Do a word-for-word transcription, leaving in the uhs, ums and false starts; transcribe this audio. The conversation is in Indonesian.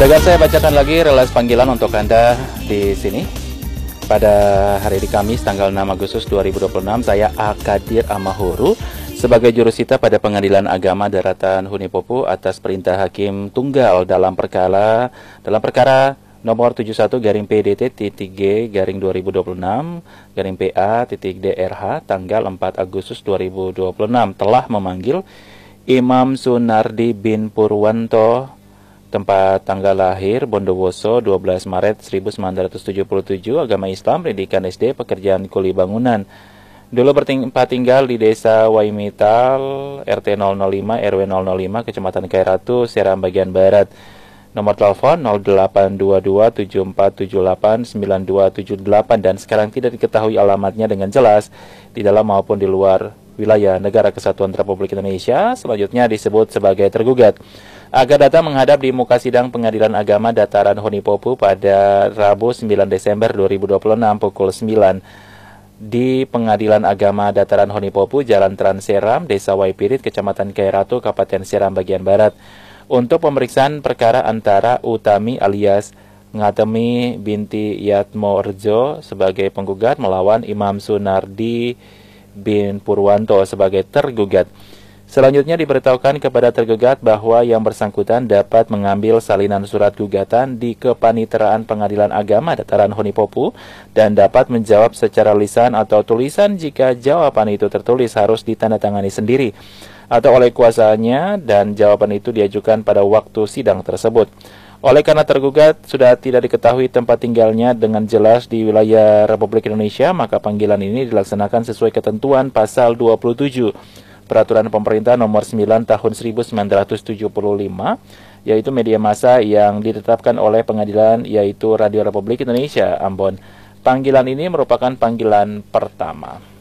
Pendengar, saya bacakan lagi relas panggilan untuk Anda di sini. Pada hari ini Kamis tanggal enam Agustus dua ribu dua puluh enam, saya Akadir Amahuru sebagai jurusita pada Pengadilan Agama Daratan Hunipopu atas perintah Hakim Tunggal dalam perkara dalam perkara nomor tujuh puluh satu garing P D T titik G garing dua ribu dua puluh enam garing P A titik D R H tanggal empat Agustus dua ribu dua puluh enam telah memanggil Imam Sunardi bin Purwanto, tempat tanggal lahir Bondowoso dua belas Maret seribu sembilan ratus tujuh puluh tujuh, agama Islam, pendidikan S D, pekerjaan kuli bangunan. Dulu bertempat tinggal di Desa Waimital, R T nol nol lima R W nol nol lima, Kecamatan Kairatu, Seram bagian Barat. Nomor telepon nol delapan dua dua tujuh empat tujuh delapan sembilan dua tujuh delapan dan sekarang tidak diketahui alamatnya dengan jelas di dalam maupun di luar wilayah Negara Kesatuan Republik Indonesia. Selanjutnya disebut sebagai tergugat. Agar datang menghadap di muka sidang Pengadilan Agama Dataran Hunipopu pada Rabu sembilan Desember dua ribu dua puluh enam pukul sembilan di Pengadilan Agama Dataran Hunipopu, Jalan Transeram, Desa Waipirit, Kecamatan Kairatu, Kabupaten Seram bagian Barat, untuk pemeriksaan perkara antara Utami alias Ngatemi binti Yatmo Rejo sebagai penggugat melawan Imam Sunardi bin Purwanto sebagai tergugat. Selanjutnya diberitahukan kepada tergugat bahwa yang bersangkutan dapat mengambil salinan surat gugatan di Kepanitraan Pengadilan Agama Dataran Hunipopu dan dapat menjawab secara lisan atau tulisan jika jawaban itu tertulis harus ditandatangani sendiri atau oleh kuasanya dan jawaban itu diajukan pada waktu sidang tersebut. Oleh karena tergugat sudah tidak diketahui tempat tinggalnya dengan jelas di wilayah Republik Indonesia, maka panggilan ini dilaksanakan sesuai ketentuan pasal dua puluh tujuh Peraturan Pemerintah Nomor sembilan Tahun seribu sembilan ratus tujuh puluh lima, yaitu media massa yang ditetapkan oleh pengadilan, yaitu Radio Republik Indonesia Ambon. Panggilan ini merupakan panggilan pertama.